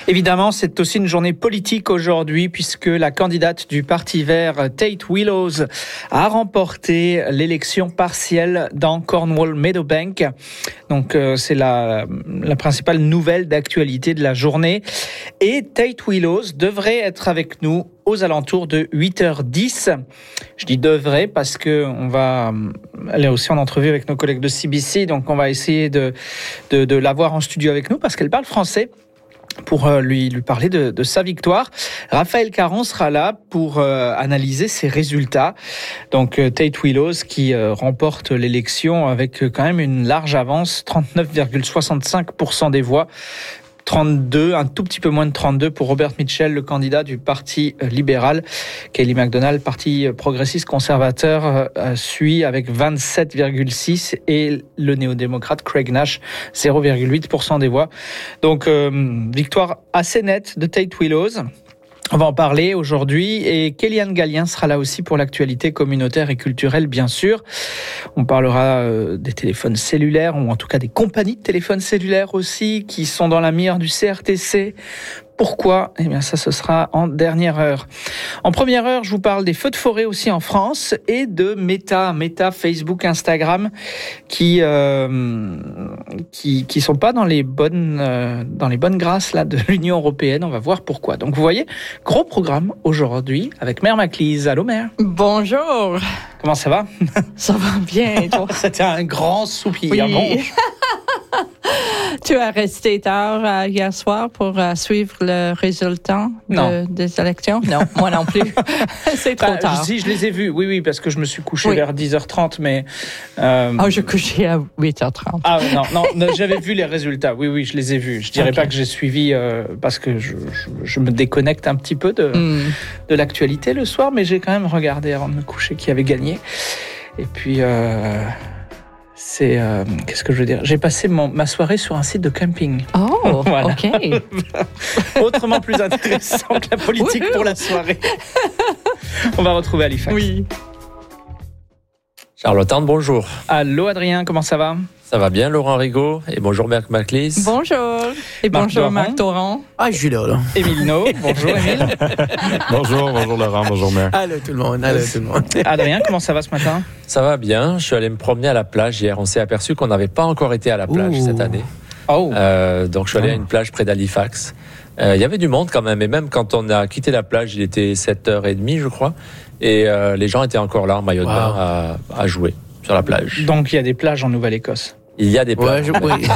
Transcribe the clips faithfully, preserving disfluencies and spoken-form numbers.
Évidemment, c'est aussi une journée politique aujourd'hui puisque la candidate du Parti vert, Tate Willows, a remporté l'élection partielle dans Cornwall-Meadowbank. Donc, euh, c'est la, la principale nouvelle d'actualité de la journée. Et Tate Willows devrait être avec nous aux alentours de huit heures dix. Je dis devrait parce que on va aller aussi en entrevue avec nos collègues de C B C, donc on va essayer de, de, de l'avoir en studio avec nous parce qu'elle parle français pour lui, lui parler de, de sa victoire. Raphaël Caron sera là pour euh, analyser ses résultats. Donc euh, Tate Willows qui euh, remporte l'élection avec euh, quand même une large avance, trente-neuf virgule soixante-cinq pour cent des voix. trente-deux, un tout petit peu moins de trente-deux pour Robert Mitchell, le candidat du Parti libéral. Kelly MacDonald, Parti progressiste conservateur, euh, suit avec vingt-sept virgule six et le néo-démocrate Craig Nash, zéro virgule huit pour cent des voix. Donc, euh, victoire assez nette de Tate Willows. On va en parler aujourd'hui et Kéliane Gallien sera là aussi pour l'actualité communautaire et culturelle, bien sûr. On parlera euh, des téléphones cellulaires, ou en tout cas des compagnies de téléphones cellulaires aussi, qui sont dans la mire du C R T C. Pourquoi ? Eh bien, ça, ce sera en dernière heure. En première heure, je vous parle des feux de forêt aussi en France et de Meta, Meta, Facebook, Instagram, qui euh, qui qui sont pas dans les bonnes euh, dans les bonnes grâces là de l'Union européenne. On va voir pourquoi. Donc, vous voyez, gros programme aujourd'hui avec Mère Maclise. Allô, Mère. Bonjour. Comment ça va ? Ça va bien, et toi ? C'était un grand soupir. Oui. Bon. Tu as resté tard euh, hier soir pour euh, suivre le résultat de, des élections? Non, moi non plus. C'est trop Enfin, tard. Si, je les ai vus, oui, oui, parce que je me suis couché Oui. vers dix heures trente, mais... Euh... Oh, je couchais à huit heures trente. Ah non, non, non, j'avais vu les résultats, oui, oui, je les ai vus. Je dirais Okay. pas que j'ai suivi, euh, parce que je, je, je me déconnecte un petit peu de, Mm. de l'actualité le soir, mais j'ai quand même regardé avant de me coucher qui avait gagné. Et puis... Euh... C'est euh, qu'est-ce que je veux dire ? J'ai passé mon, ma soirée sur un site de camping. Oh, Voilà. OK. Autrement plus intéressant que la politique Oui. pour la soirée. On va retrouver Halifax. Oui. Charlotte, bonjour. Allô Adrien, comment ça va ? Ça va bien, Laurent Rigaud? Et bonjour, Marc Maclise. Bonjour. Et Marc bonjour, Doran. Marc Doran. Ah, je suis là, là. Émile No, bonjour Émile. Bonjour, bonjour Laurent, bonjour Mère. Allô tout le monde, allô tout le monde. Adrien, comment ça va ce matin ? Ça va bien. Je suis allé me promener à la plage hier. On s'est aperçu qu'on n'avait pas encore été à la plage Ouh. cette année. Oh, Euh, donc, je suis allé à une plage près d'Halifax. Euh, Il y avait du monde quand même. Et même quand on a quitté la plage, il était sept heures trente, je crois. Et euh, les gens étaient encore là en maillot de bain Wow. à, à jouer sur la plage. donc il y a des plages en Nouvelle-Écosse. Il y a des Ouais, plages. je, oui.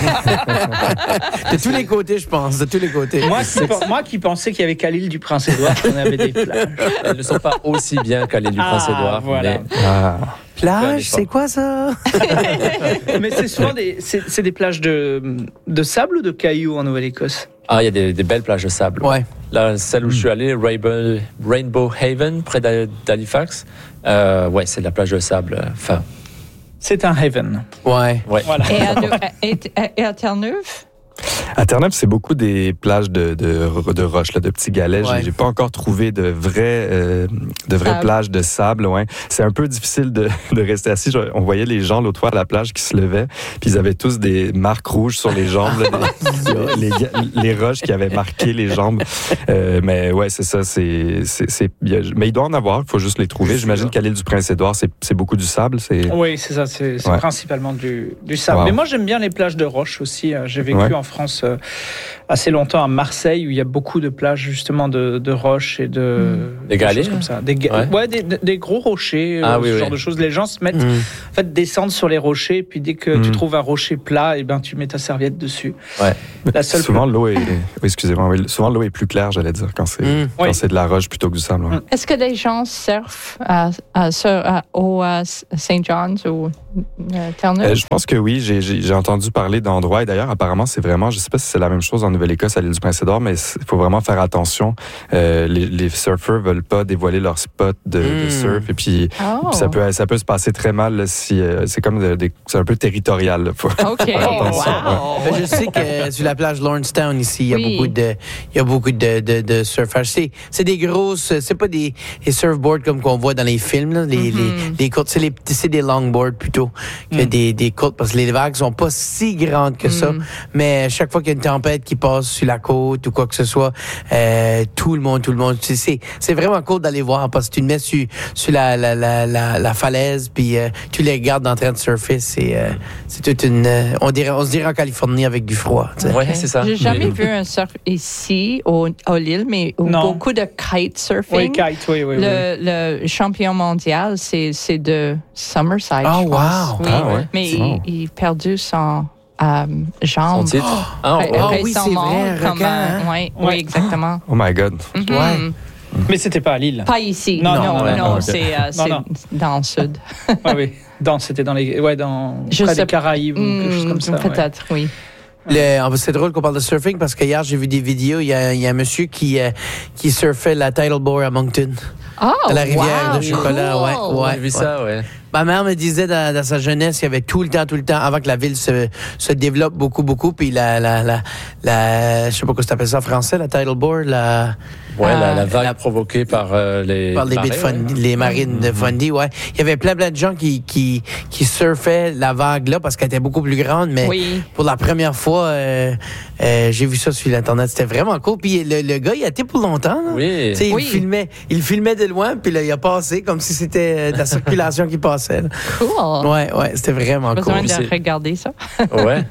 De tous les côtés, je pense, de tous les côtés. Moi qui, pe- moi qui pensais qu'il y avait qu'à l'île du Prince-Édouard qu'on avait des plages. Elles ne sont pas aussi bien qu'à l'île du Ah, Prince-Édouard. voilà. Mais Ah, Plage, c'est quoi ça? Mais c'est souvent des, c'est, c'est des plages de, de sable ou de cailloux en Nouvelle-Écosse ? ah, il y a des, des belles plages de sable. Ouais. Là, celle où je suis allé, Rainbow, Rainbow Haven, près d'Ha- d'Halifax. Euh, ouais, c'est de la plage de sable. Enfin, C'est un haven. Ouais. ouais. Voilà. Et à, Neu- et, et à Terre-Neuve? à Terre-Neuve, c'est beaucoup des plages de, de, de roches, là, de petits galets. Ouais. J'ai, j'ai pas encore trouvé de vraies, euh, de vraies Sable. plages de sable. Ouais. C'est un peu difficile de, de rester assis. Je- On voyait les gens l'autre fois à la plage qui se levaient, puis ils avaient tous des marques rouges sur les jambes, là, des- les, ga- les roches qui avaient marqué les jambes. Euh, mais ouais, c'est ça. C'est, c'est, c'est, il y a- mais il doit en avoir. Il faut juste les trouver. J'imagine qu'à l'île du Prince-Édouard, c'est, c'est beaucoup du sable. C'est... Oui, c'est ça, c'est, c'est Ouais. principalement du, du sable. Wow. Mais moi, j'aime bien les plages de roches aussi. Euh, J'ai vécu Ouais. en France euh, assez longtemps à Marseille, où il y a beaucoup de plages justement de, de roches et de... Des de galets, choses comme ça. Des, ga- Ouais. ouais, des, des gros rochers, Ah euh, oui, ce oui. genre de choses. Les gens se mettent, Mm. en fait, descendent sur les rochers, et puis dès que tu Mm. trouves un rocher plat, et ben, tu mets ta serviette dessus. Ouais. La seule Souvent, l'eau est, oui, excusez-moi, oui, souvent l'eau est plus claire, j'allais dire, quand c'est, Mm. quand Oui. c'est de la roche plutôt que du sable. ouais. Mm. Est-ce que des gens surfent à, à, sur- à- au à Saint John's ou euh, Terre-Neuve? Euh, je pense que oui, j'ai, j'ai, j'ai entendu parler d'endroits. Et d'ailleurs, apparemment, c'est vraiment, je sais pas si c'est la même chose en Nouvelle-Écosse, à l'île du Prince-Édouard, mais il faut vraiment faire attention. Euh, les, les surfeurs veulent pas dévoiler leur spot de, de Mm. surf. Et puis, Oh. puis ça, peut, ça peut se passer très mal là, si euh, c'est comme de- des- c'est un peu territorial. Là, faut- OK. attention, Wow. Ben, je sais que sur la plage Lawrencetown ici, il y a Oui. beaucoup de, il y a beaucoup de, de, de surfage. C'est, c'est des grosses, c'est pas des, des surfboards comme qu'on voit dans les films, là, les, Mhm. les, les courtes, c'est les, c'est des longboards plutôt plutôt que mm. des, des côtes, parce que les vagues sont pas si grandes que mm. ça. Mais chaque fois qu'il y a une tempête qui passe sur la côte ou quoi que ce soit, euh, tout le monde, tout le monde, c'est, c'est, c'est vraiment cool d'aller voir parce que tu te mets sur, sur la, la, la, la, la falaise puis euh, tu les regardes en train de surfer. C'est, euh, c'est toute une, euh, on dirait, on se dirait en Californie avec du froid. Oui, okay. c'est ça. J'ai jamais oui. vu un surf ici au, au Lille, mais beaucoup de kitesurfing. Oui, kite, oui, oui. Le, oui. le champion mondial, c'est, c'est de Summerside. Oh, je wow! Pense. Oui. Ah, ouais. Mais il, il a perdu son euh, jambe. Son titre. Oh, ah, oh, oh oui, c'est vrai, comme, requin, hein? oui, oui, exactement. Oh my God. Mm-hmm. Ouais. Mais c'était pas à Lille. Pas ici. Non, non, non, non, ouais, non non, c'est, okay. euh, c'est non, non. dans le sud. Ah oui, dans, c'était dans les, ouais, dans Je près sais, des Caraïbes ou quelque chose comme ça. Peut-être, ouais. oui. Le, c'est drôle qu'on parle de surfing parce que hier j'ai vu des vidéos. Il y a, il y a un monsieur qui euh, qui surfait la tidal bore à Moncton, oh, à la rivière wow, de Chocolat. Cool. Ouais, ouais. J'ai vu ça, ouais. Ma mère me disait dans, dans sa jeunesse, il y avait tout le temps, tout le temps, avant que la ville se, se développe beaucoup, beaucoup, puis la, la, la, la, je sais pas comment tu appelles ça en français, la tidal bore, la... Ouais, euh, la, la vague la, provoquée par euh, les par les, marées, de Fundy, ouais. les marines mm-hmm. de Fundy, ouais. Il y avait plein, plein de gens qui, qui, qui surfaient la vague là parce qu'elle était beaucoup plus grande, mais oui. pour la première fois, euh, euh, j'ai vu ça sur l'internet, c'était vraiment cool. Puis le, le gars, il a été pour longtemps. Là. Oui. T'sais, il oui. filmait, il filmait de loin, puis là, il a passé comme si c'était de la circulation qui passait. Là. Cool. Ouais, ouais, c'était vraiment J'ai cool. besoin de regarder ça. Ouais.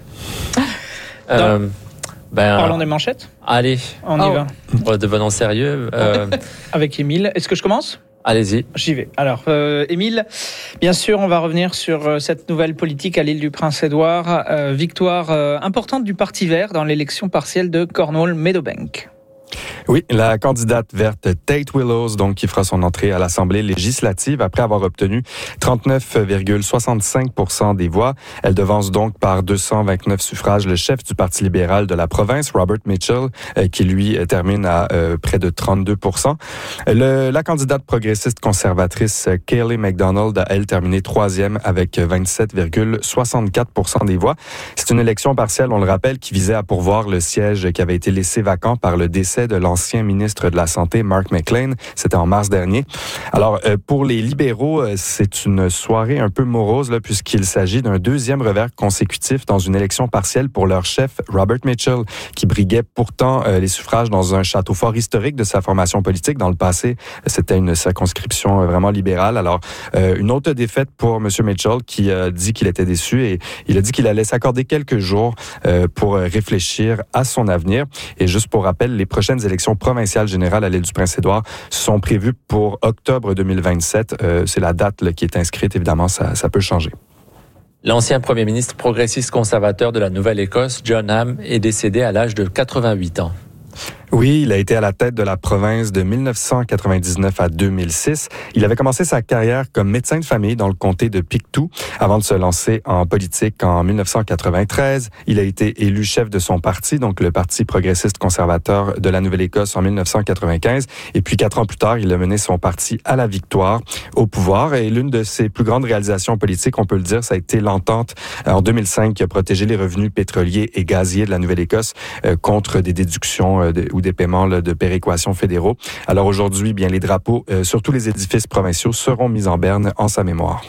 euh, ben, Parlons des manchettes. Allez. On oh. y va. Oh, devenons sérieux. Euh... Avec Émile. Est-ce que je commence ? Allez-y. J'y vais. Alors, euh, Émile, bien sûr, on va revenir sur euh, cette nouvelle politique à l'île du Prince-Édouard. Euh, victoire euh, importante du Parti vert dans l'élection partielle de Cornwall-Meadowbank. Oui, la candidate verte Tate Willows, donc, qui fera son entrée à l'Assemblée législative après avoir obtenu trente-neuf virgule soixante-cinq pour cent des voix. Elle devance donc par deux cent vingt-neuf suffrages le chef du Parti libéral de la province, Robert Mitchell, euh, qui lui termine à euh, près de trente-deux pour cent. Le, la candidate progressiste conservatrice Kayleigh MacDonald a, elle, terminé troisième avec vingt-sept virgule soixante-quatre pour cent des voix. C'est une élection partielle, on le rappelle, qui visait à pourvoir le siège qui avait été laissé vacant par le décès de l'ancien ministre de la Santé, Mark McLean. C'était en mars dernier. Alors, euh, pour les libéraux, euh, c'est une soirée un peu morose, là, puisqu'il s'agit d'un deuxième revers consécutif dans une élection partielle pour leur chef, Robert Mitchell, qui briguait pourtant euh, les suffrages dans un château fort historique de sa formation politique. Dans le passé, c'était une circonscription euh, vraiment libérale. Alors, euh, une autre défaite pour M. Mitchell, qui a dit qu'il était déçu et il a dit qu'il allait s'accorder quelques jours euh, pour réfléchir à son avenir. Et juste pour rappel, les prochaines élections provinciales générales à l'île du Prince-Édouard sont prévues pour octobre deux mille vingt-sept. Euh, c'est la date là, qui est inscrite. Évidemment, ça, ça peut changer. L'ancien premier ministre progressiste conservateur de la Nouvelle-Écosse, John Ham, est décédé à l'âge de quatre-vingt-huit ans. Oui, il a été à la tête de la province de mille neuf cent quatre-vingt-dix-neuf à deux mille six. Il avait commencé sa carrière comme médecin de famille dans le comté de Pictou avant de se lancer en politique en mille neuf cent quatre-vingt-treize. Il a été élu chef de son parti, donc le Parti progressiste conservateur de la Nouvelle-Écosse en mille neuf cent quatre-vingt-quinze. Et puis quatre ans plus tard, il a mené son parti à la victoire au pouvoir. Et l'une de ses plus grandes réalisations politiques, on peut le dire, ça a été l'entente en deux mille cinq qui a protégé les revenus pétroliers et gaziers de la Nouvelle-Écosse euh, contre des déductions euh, de, ou des paiements là, de péréquation fédéraux. Alors aujourd'hui, bien les drapeaux euh, sur tous les édifices provinciaux seront mis en berne en sa mémoire.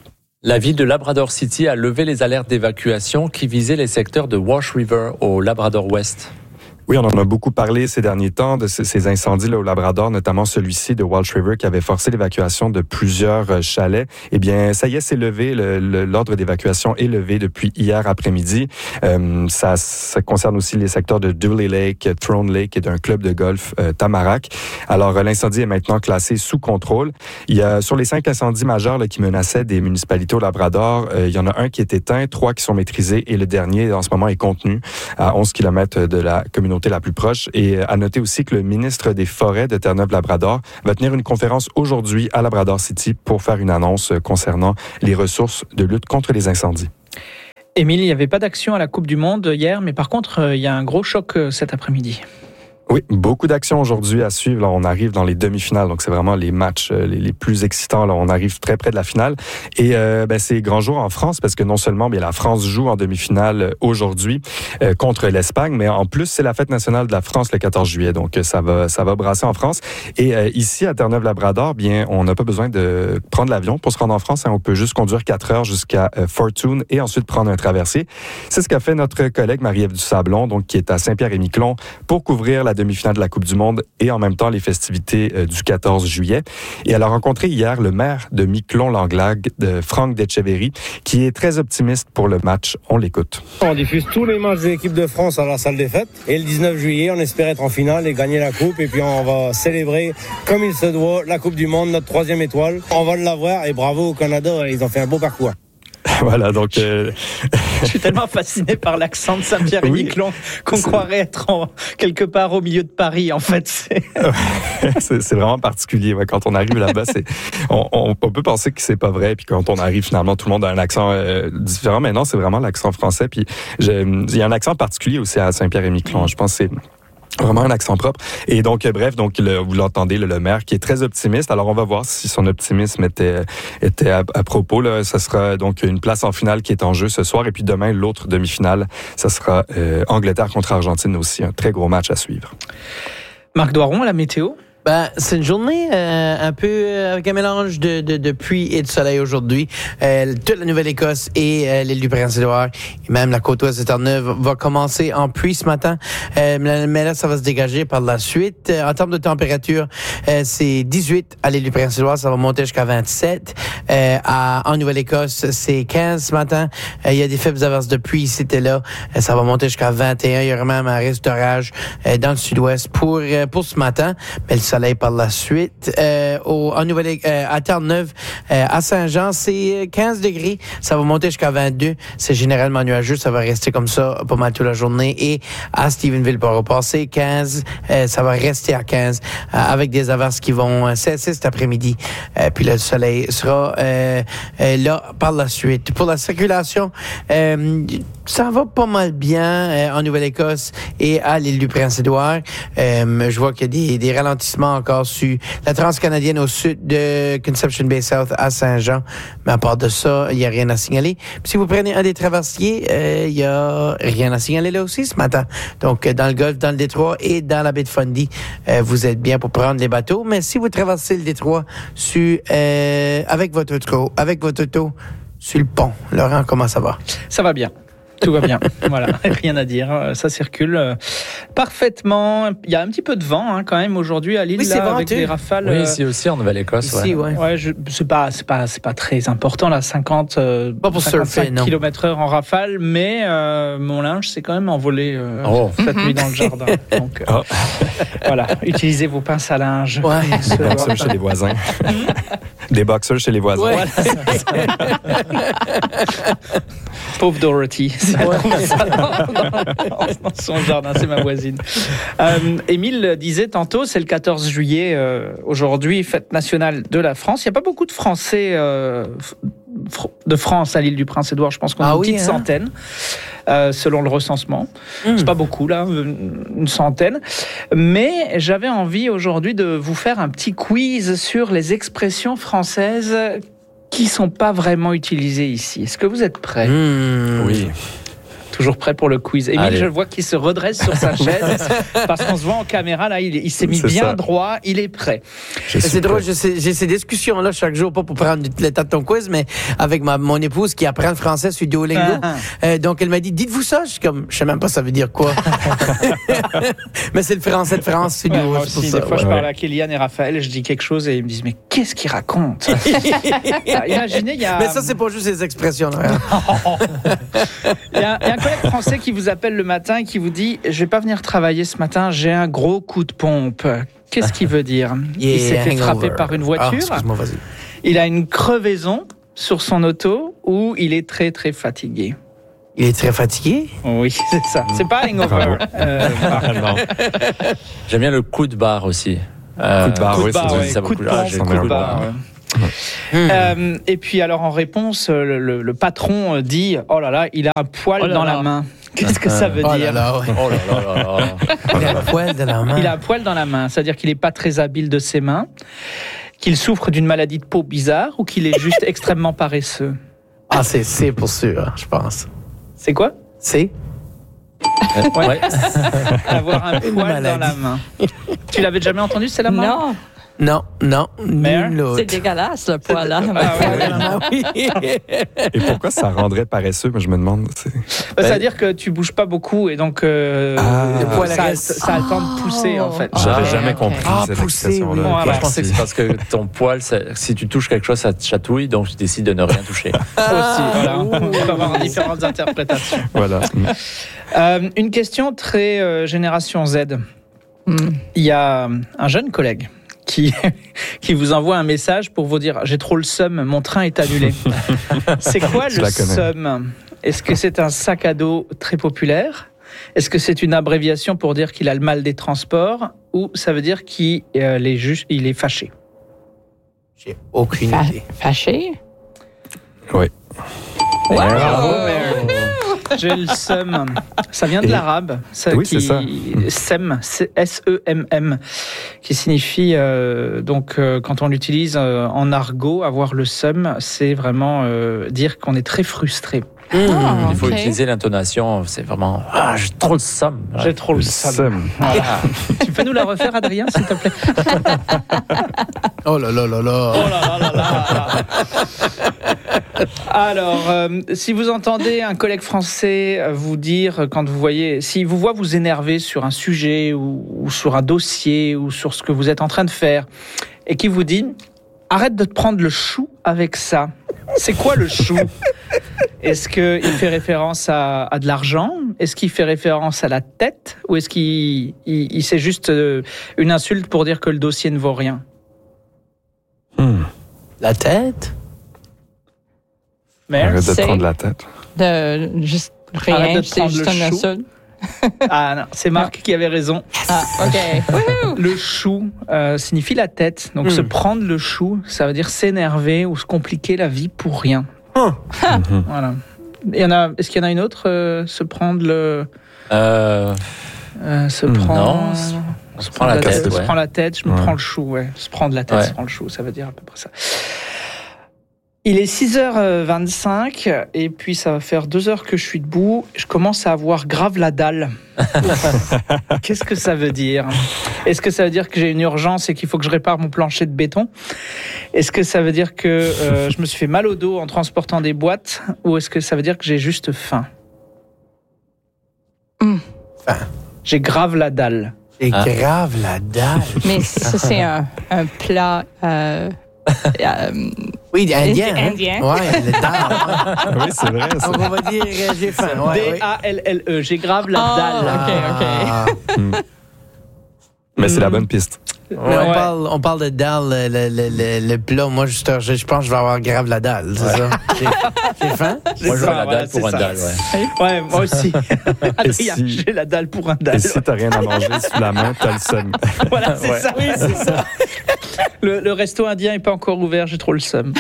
La ville de Labrador City a levé les alertes d'évacuation qui visaient les secteurs de Wash River au Labrador-Ouest. Oui, on en a beaucoup parlé ces derniers temps de ces incendies là au Labrador, notamment celui-ci de Walsh River qui avait forcé l'évacuation de plusieurs chalets. Eh bien, ça y est, c'est levé. Le, le, l'ordre d'évacuation est levé depuis hier après-midi. Euh, ça, ça concerne aussi les secteurs de Dooley Lake, Throne Lake et d'un club de golf euh, Tamarack. Alors, l'incendie est maintenant classé sous contrôle. Il y a sur les cinq incendies majeurs là, qui menaçaient des municipalités au Labrador, euh, il y en a un qui est éteint, trois qui sont maîtrisés et le dernier, en ce moment, est contenu à onze kilomètres de la communauté la plus proche. Et à noter aussi que le ministre des Forêts de Terre-Neuve-Labrador va tenir une conférence aujourd'hui à Labrador City pour faire une annonce concernant les ressources de lutte contre les incendies. Émile, il n'y avait pas d'action à la Coupe du Monde hier, mais par contre, il y a un gros choc cet après-midi. Oui, beaucoup d'actions aujourd'hui à suivre. Là, on arrive dans les demi-finales, donc c'est vraiment les matchs euh, les, les plus excitants. Là, on arrive très près de la finale. Et euh, ben, c'est grand jour en France parce que non seulement bien, la France joue en demi-finale aujourd'hui euh, contre l'Espagne, mais en plus c'est la fête nationale de la France le quatorze juillet. Donc ça va, ça va brasser en France. Et euh, ici à Terre-Neuve-Labrador, bien, on n'a pas besoin de prendre l'avion pour se rendre en France. Hein. On peut juste conduire quatre heures jusqu'à euh, Fortune et ensuite prendre un traversier. C'est ce qu'a fait notre collègue Marie-Ève Dusablon, donc qui est à Saint-Pierre-et-Miquelon pour couvrir la demi-finale de la Coupe du Monde et en même temps les festivités euh, du quatorze juillet. Et elle a rencontré hier le maire de Miquelon-Langlade, de Franck Decheverry, qui est très optimiste pour le match. On l'écoute. On diffuse tous les matchs de l'équipe de France à la salle des fêtes. Et le dix-neuf juillet, on espère être en finale et gagner la Coupe. Et puis on va célébrer comme il se doit la Coupe du Monde, notre troisième étoile. On va l'avoir et bravo au Canada, ils ont fait un beau parcours. Voilà, donc... Euh... Je suis tellement fasciné par l'accent de Saint-Pierre-et-Miquelon oui, qu'on c'est... croirait être en, quelque part au milieu de Paris, en fait. C'est, c'est, c'est vraiment particulier. Ouais. Quand on arrive là-bas, c'est, on, on, on peut penser que c'est pas vrai. Puis quand on arrive, finalement, tout le monde a un accent euh, différent. Mais non, c'est vraiment l'accent français. Puis il y a un accent particulier aussi à Saint-Pierre-et-Miquelon. Je pense que c'est... vraiment un accent propre. Et donc, bref, donc le, vous l'entendez, le, le maire qui est très optimiste. Alors, on va voir si son optimisme était, était à, à propos. Là. Ça sera donc une place en finale qui est en jeu ce soir. Et puis demain, l'autre demi-finale, ça sera euh, Angleterre contre Argentine aussi. Un très gros match à suivre. Marc Doiron, la météo? Ben, c'est une journée euh, un peu euh, avec un mélange de, de, de pluie et de soleil aujourd'hui. Euh, toute la Nouvelle-Écosse et euh, l'île du Prince-Édouard et même la côte ouest de Terre-Neuve va commencer en pluie ce matin. Euh, mais là, ça va se dégager par la suite. Euh, en termes de température, euh, c'est dix-huit à l'île du Prince-Édouard. Ça va monter jusqu'à vingt-sept. Euh, à, en Nouvelle-Écosse, c'est quinze ce matin. Euh, il y a des faibles averses de pluie ici et là. Euh, ça va monter jusqu'à vingt et un. Il y aura même un risque d'orage euh, dans le sud-ouest pour, euh, pour ce matin. Mais le soleil par la suite. Euh, au, en Nouvelle, euh, à Terre-Neuve, euh, à Saint-Jean, c'est quinze degrés. Ça va monter jusqu'à vingt-deux. C'est généralement nuageux. Ça va rester comme ça pas mal toute la journée. Et à Stephenville, Port-au-Prince, c'est quinze. Euh, ça va rester à quinze euh, avec des averses qui vont euh, cesser cet après-midi. Euh, puis le soleil sera euh, euh, là par la suite. Pour la circulation, euh, ça va pas mal bien euh, en Nouvelle-Écosse et à l'île du Prince-Édouard. Euh, je vois qu'il y a des, des ralentissements encore sur la transcanadienne au sud de Conception Bay South à Saint-Jean. Mais à part de ça, il n'y a rien à signaler. Puis si vous prenez un des traversiers, euh, il n'y a rien à signaler là aussi ce matin. Donc, dans le Golfe, dans le Détroit et dans la baie de Fundy, euh, vous êtes bien pour prendre les bateaux. Mais si vous traversez le Détroit sur, euh, avec votre auto, avec votre auto sur le pont, Laurent, comment ça va? Ça va bien. Tout va bien, voilà, rien à dire, ça circule euh, parfaitement. Il y a un petit peu de vent hein, quand même aujourd'hui à Lille, oui, là, avec des rafales. Oui, ici aussi en Nouvelle-Écosse. Ici, ouais. ouais. ouais je, c'est pas, c'est pas, c'est pas très important là, cinquante, euh, pas pour surfer, non. kilomètres heure en rafale, mais euh, mon linge s'est quand même envolé euh, oh. cette nuit dans le jardin. Donc euh, oh. voilà, utilisez vos pinces à linge. Ouais. Des boxers chez les voisins. Des boxers chez les voisins. Ouais. Pauvre Dorothy. Ouais. Ça dans, dans, dans son jardin, c'est ma voisine. Euh, Émile disait tantôt, c'est le quatorze juillet euh, aujourd'hui, fête nationale de la France. Il n'y a pas beaucoup de Français euh, de France à l'île du Prince-Édouard. Je pense qu'on a ah une oui, petite hein. centaine, euh, selon le recensement. Mmh. C'est pas beaucoup là, une centaine. Mais j'avais envie aujourd'hui de vous faire un petit quiz sur les expressions françaises qui sont pas vraiment utilisées ici. Est-ce que vous êtes prêts? Mmh. Oui. Toujours prêt pour le quiz. Émile, Allez. Je vois qu'il se redresse sur sa chaise parce qu'on se voit en caméra. Là, il, il s'est mis c'est bien ça. droit. Il est prêt. C'est drôle. J'ai, j'ai ces discussions-là chaque jour, pas pour prendre le temps de ton quiz, mais avec ma, mon épouse qui apprend le français sur Duolingo. Ah, ah. Euh, donc, elle m'a dit, dites-vous ça. Je suis comme, je sais même pas ça veut dire quoi. Mais c'est le français de France sur Duolingo. Ouais, moi aussi, des ça. fois, ouais. je parle à Kéliane et Raphaël, je dis quelque chose et ils me disent, mais qu'est-ce qu'ils racontent? Imaginez, il y a. Mais ça, c'est pas juste ces expressions-là. Il y a, il y a un collègue français qui vous appelle le matin et qui vous dit « Je vais pas venir travailler ce matin, j'ai un gros coup de pompe ». Qu'est-ce qu'il veut dire? Yeah, il s'est fait hangover. frapper par une voiture. Ah, excuse-moi, vas-y. Il a une crevaison sur son auto ou il est très très fatigué. Il est très fatigué? Oui, c'est ça. C'est pas hangover. euh, non. J'aime bien le coup de barre aussi. Euh, coup de barre, coup de oui, barre, c'est ouais. ça. Coup de pompe, ah, coup de barre. Ouais. Mmh. Euh, et puis alors en réponse, le, le, le patron dit « Oh là là, il a un poil oh là dans là. la main ». Qu'est-ce que ça veut Oh dire? là là, ouais. Oh là là là là. Il a un poil de la main. Il a un poil dans la main, c'est-à-dire qu'il n'est pas très habile de ses mains, qu'il souffre d'une maladie de peau bizarre ou qu'il est juste extrêmement paresseux. Ah, c'est C pour sûr, je pense. C'est quoi? C? Ouais. Ouais. Avoir un Une poil dans maladie. la main. Tu l'avais jamais entendu, c'est la main? Non, Non, non, Mère, nul l'autre. c'est dégueulasse, le poil là. Ah ouais, Poil de la main, oui. Et pourquoi ça rendrait paresseux? Mais je me demande. c'est- Bah, c'est-à-dire que tu bouges pas beaucoup et donc euh, Ah. le poil ça, reste. ça a le temps de pousser en fait. J'avais Ah, jamais ok. compris Ah, cette pousser, expression-là. oui. Voilà. Moi, je pensais que c'est parce que ton poil, ça- si tu touches quelque chose, ça te chatouille, donc tu décides de ne rien toucher. Aussi, voilà. On peut avoir différentes interprétations. Voilà. Mm. Euh, une question très euh, génération Z. Hmm. Il y a un jeune collègue qui, qui vous envoie un message pour vous dire « J'ai trop le seum, mon train est annulé ». C'est quoi Je le la connais. seum? Est-ce que c'est un sac à dos très populaire? Est-ce que c'est une abréviation pour dire qu'il a le mal des transports? Ou ça veut dire qu'il euh, est, juste, il est fâché? J'ai aucune Fa- idée. Fâché? Oui. Bravo, Mary. J'ai le seum. Ça vient de Et- l'arabe. Ça, Oui, qui, c'est ça. Sem, S E M M, qui signifie, euh, donc, euh, quand on l'utilise euh, en argot, avoir le seum, c'est vraiment euh, dire qu'on est très frustré. Ah, Il faut ok. utiliser l'intonation, c'est vraiment Ah, j'ai trop le somme. J'ai trop le Le seum. seum. Voilà. Tu peux nous la refaire, Adrien, s'il te plaît? Oh là là là là. Oh là là là là. Alors, euh, si vous entendez un collègue français vous dire, quand vous voyez, si vous voit vous énerver sur un sujet ou, ou sur un dossier ou sur ce que vous êtes en train de faire, et qui vous dit « Arrête de te prendre le chou avec ça ». C'est quoi le chou? Est-ce qu'il fait référence à, à de l'argent? Est-ce qu'il fait référence à la tête? Ou est-ce qu'il il, il- c'est juste euh, une insulte pour dire que le dossier ne vaut rien? Hmm. La tête? Mère? Arrête de te c'est- prendre la tête. De juste Arrête rien, de te c'est prendre juste le un chou. insulte. Ah non, c'est Marc qui avait raison. Ah, OK. Le chou euh, signifie la tête. Donc Hmm. se prendre le chou, ça veut dire s'énerver ou se compliquer la vie pour rien. Mhm. Voilà. Il y en a, est-ce qu'il y en a une autre euh, se prendre le. Euh, euh, se Hmm, prendre. non, on se prend la tête. Se ouais. prend la tête, je me Ouais. prends le chou, ouais. Se prendre la tête, Ouais. se prend le chou, ça veut dire à peu près ça. Il est six heures vingt-cinq et puis ça va faire deux heures que je suis debout. Je commence à avoir grave la dalle. Qu'est-ce que ça veut dire? Est-ce que ça veut dire que j'ai une urgence et qu'il faut que je répare mon plancher de béton? Est-ce que ça veut dire que euh, je me suis fait mal au dos en transportant des boîtes? Ou est-ce que ça veut dire que j'ai juste faim? Hmm. Faim. J'ai grave la dalle. C'est Ah. grave la dalle. Mais ça, c'est un, un plat euh, euh, Oui, indien. hein? Indien. Ouais, le dalle. Oui, c'est vrai. ça. Donc, on va dire euh, j'ai faim. Ouais, ouais. D A L L E. J'ai grave la Ah, dalle. ok, ok. Ah. Mais c'est la bonne piste. Mais Ouais. on, parle, on parle de dalle, le, le, le, le, le plat. Moi, je, je, je pense que je vais avoir grave la dalle, c'est ça? J'ai- J'ai faim? Moi, je ça, vois la voilà, dalle pour c'est un ça. dalle, ouais. Ouais, moi aussi. Adrien, si- j'ai la dalle pour un dalle. Et si t'as rien à manger sous la main, t'as le seum. Voilà, c'est Ouais. ça. Oui, c'est ça. Le, le resto indien n'est pas encore ouvert, j'ai trop le seum.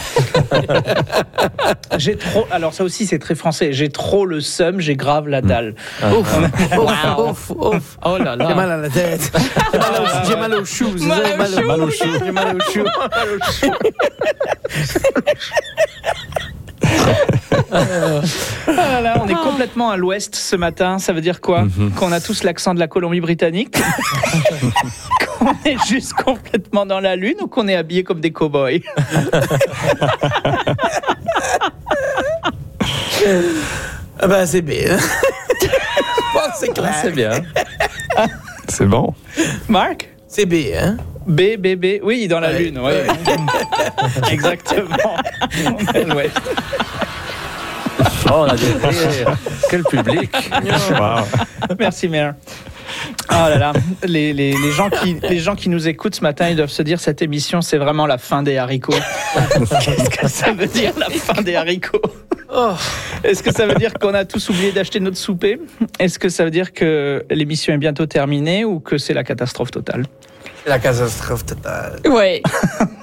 J'ai trop. Alors, ça aussi, c'est très français. J'ai trop le seum, j'ai grave la dalle. Ouf, Wow. ouf, ouf, ouf. Oh là J'ai là. mal à la tête. J'ai mal au- J'ai mal aux choux. c'est Mal ça? aux choux. Mal aux choux. J'ai mal aux choux. Ah là là, on est complètement à l'ouest ce matin. Ça veut dire quoi? Qu'on a tous l'accent de la Colombie-Britannique? Qu'on est juste complètement dans la lune ou qu'on est habillés comme des cow-boys? Ah ben, c'est bien. Je pense que c'est Ah, clair. c'est bien. C'est bon. Marc? C'est bien, hein? B, B, B. Oui, dans la Ouais, lune. Ouais. Exactement. On est à l'ouest. Oh, on a des rires. Quel public. Wow. Merci, Mère. Oh là là, les, les, les, gens qui, les gens qui nous écoutent ce matin, ils doivent se dire cette émission, c'est vraiment la fin des haricots. Qu'est-ce que ça veut dire, la fin des haricots? Oh. Est-ce que ça veut dire qu'on a tous oublié d'acheter notre souper? Est-ce que ça veut dire que l'émission est bientôt terminée ou que c'est la catastrophe totale? C'est la catastrophe totale. Oui.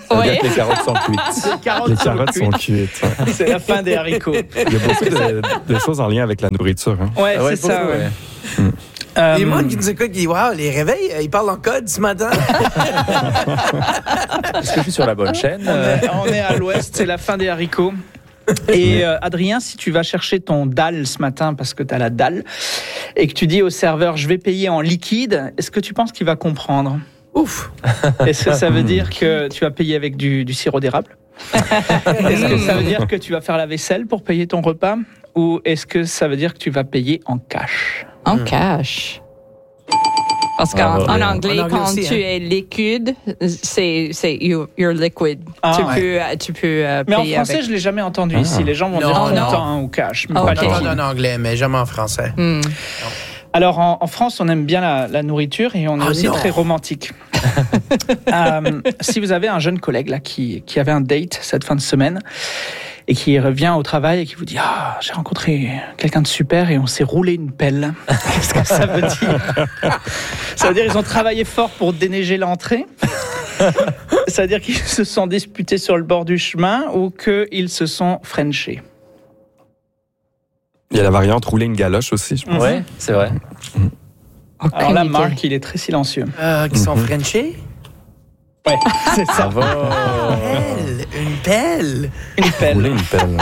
Ça veut Oui. dire que les carottes sont cuites. Les carottes, Les sont carottes sont cuites. cuites. ouais. C'est la fin des haricots. Il y a beaucoup de, de choses en lien avec la nourriture. Hein. Ouais, Ah ouais, c'est ça. beaucoup, ouais. ouais. Euh, Les gens qui nous écoutent, qui disent waouh, les réveils, ils parlent en code ce matin. Est-ce que je suis sur la bonne chaîne? on, est, on est à l'ouest, c'est la fin des haricots. Et euh, Adrien, si tu vas chercher ton dalle ce matin parce que tu as la dalle et que tu dis au serveur je vais payer en liquide, est-ce que tu penses qu'il va comprendre? Ouf. Est-ce que ça veut dire que tu vas payer avec du, du sirop d'érable? Est-ce que ça veut dire que tu vas faire la vaisselle pour payer ton repas? Ou est-ce que ça veut dire que tu vas payer en cash? En cash. Parce qu'en Ah, en ouais. anglais, En anglais quand aussi, tu hein. es liquide, c'est, c'est you- you're liquid. Ah, tu, ouais. peux, tu peux euh, Mais en payer français, avec. je l'ai jamais entendu Ah. ici. Les gens vont Non, dire non. comptant ou cash, mais Ah, pas ok. liquide. J'entends en anglais, mais jamais en français. Hmm. Alors en, en France, on aime bien la, la nourriture et on est Ah aussi non. très romantique. Euh, si vous avez un jeune collègue là qui, qui avait un date cette fin de semaine et qui revient au travail et qui vous dit ah j'ai rencontré quelqu'un de super et on s'est roulé une pelle. Qu'est-ce que ça veut dire? Ça veut dire ils ont travaillé fort pour déneiger l'entrée. Ça veut dire qu'ils se sont disputés sur le bord du chemin ou qu'ils se sont frenchés. Il y a la variante rouler une galoche aussi, je pense. Ouais, c'est vrai. Aucune Alors là, idée. Marc, il est très silencieux. Euh, qui sont Mhm. frenchés. Ouais, c'est ça. Bravo. Pelle, une pelle. Une pelle. Rouler une pelle.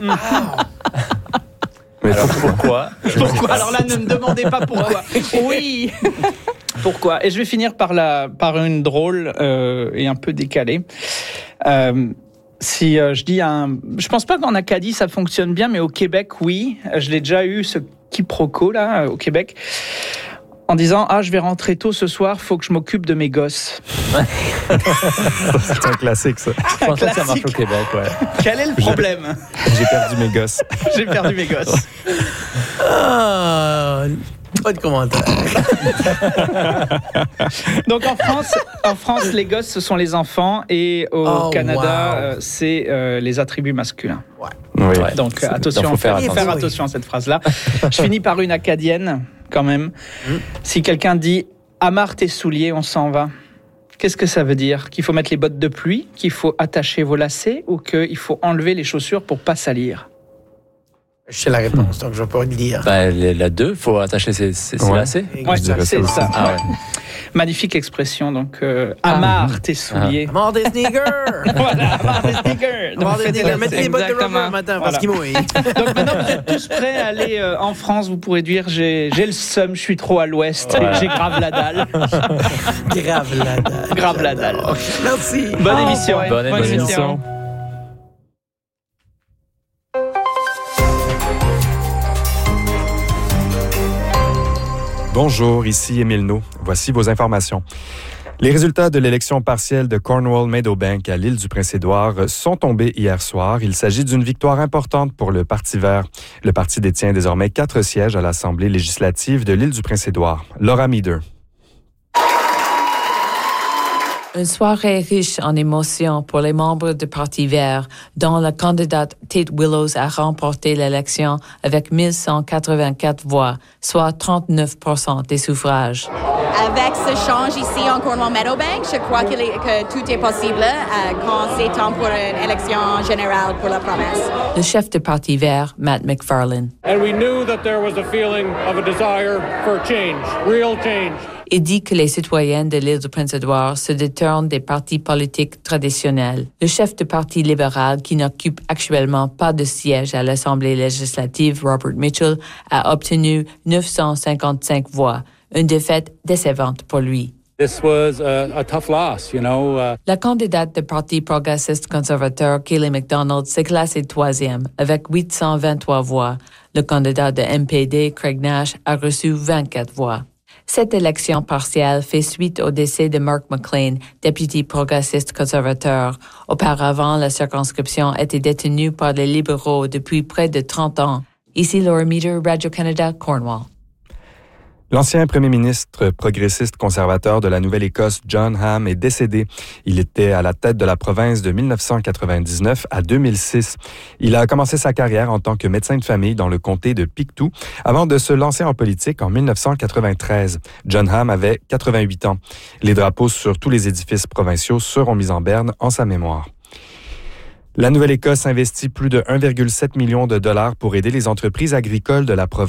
Mais Alors pourquoi? pourquoi? Pourquoi? Alors là, ne me demandez pas pourquoi. Oui. Pourquoi? Et je vais finir par, la, par une drôle euh, et un peu décalée. Euh, si euh, je dis un... Je pense pas qu'en Acadie, ça fonctionne bien, mais au Québec, oui. Je l'ai déjà eu, ce quiproquo, là, au Québec, en disant « Ah, je vais rentrer tôt ce soir, faut que je m'occupe de mes gosses. C'est un classique, ça. Je pense pas que ça marche au Classique. Québec, ouais. » Quel est le problème? J'ai perdu mes gosses. J'ai perdu mes gosses. Ah, pas de commentaire. Donc en France, en France, les gosses, ce sont les enfants, et au Oh, Canada, wow. euh, c'est euh, les attributs masculins. Oui. Ouais. Donc C'est- attention, donc, faut faire faut attention. attention à cette phrase-là. Je finis par une acadienne, quand même. Si quelqu'un dit « amarre tes souliers, on s'en va », qu'est-ce que ça veut dire? Qu'il faut mettre les bottes de pluie, qu'il faut attacher vos lacets, ou qu'il faut enlever les chaussures pour pas salir? Je sais la réponse, donc je vais pas le dire. Bah, les- la deux, faut attacher ses, ses, ses Ouais. lacets. Ouais, Je dirais c'est ça aussi. ça. Ah ouais. Magnifique expression, donc euh, amarre tes souliers. Mort des sneakers! Voilà, amarre tes sneakers. Donc, Mort des faites sneakers. ça. Mettez les bottes de Exactement. rubber matin Voilà. parce qu'il mouille. Donc maintenant, vous êtes tous prêts à aller euh, en France. Vous pourrez dire j'ai, j'ai le seum, je suis trop à l'ouest, Ouais. j'ai grave la dalle. Grave la dalle. Grave la dalle. Merci. Bonne Oh, émission. boy. Bonne Bonne émission. émission. Bonjour, ici Émile No. Voici vos informations. Les résultats de l'élection partielle de Cornwall-Meadowbank à l'île du Prince-Édouard sont tombés hier soir. Il s'agit d'une victoire importante pour le Parti vert. Le parti détient désormais quatre sièges à l'Assemblée législative de l'île du Prince-Édouard. Laura Meader. Une soirée riche en émotions pour les membres du Parti vert, dont la candidate Tate Willows a remporté l'élection avec mille cent quatre-vingt-quatre voix, soit trente-neuf pour cent des suffrages. Avec ce change ici en Cornwall-Meadowbank, je crois qu'il est- que tout est possible euh, quand c'est temps pour une élection générale pour la province. Le chef du Parti vert, Matt McFarlane, And we knew that there was a feeling of a desire for change, real change. et dit que les citoyens de l'île du Prince-Édouard se détournent des partis politiques traditionnels. Le chef du Parti libéral, qui n'occupe actuellement pas de siège à l'Assemblée législative, Robert Mitchell, a obtenu neuf cent cinquante-cinq voix, une défaite décevante pour lui. This was a, a tough loss, you know. Uh, La candidate du Parti progressiste conservateur, Kayleigh McDonald, s'est classée troisième avec huit cent vingt-trois voix. Le candidat de M P D, Craig Nash, a reçu vingt-quatre voix. Cette élection partielle fait suite au décès de Mark McLean, député progressiste conservateur. Auparavant, la circonscription était détenue par les libéraux depuis près de trente ans. Ici Laura Meader, Radio-Canada, Cornwall. L'ancien premier ministre progressiste conservateur de la Nouvelle-Écosse, John Ham, est décédé. Il était à la tête de la province de dix-neuf cent quatre-vingt-dix-neuf à deux mille six. Il a commencé sa carrière en tant que médecin de famille dans le comté de Pictou avant de se lancer en politique en dix-neuf cent quatre-vingt-treize. John Ham avait quatre-vingt-huit ans. Les drapeaux sur tous les édifices provinciaux seront mis en berne en sa mémoire. La Nouvelle-Écosse investit plus de un virgule sept million de dollars pour aider les entreprises agricoles de la province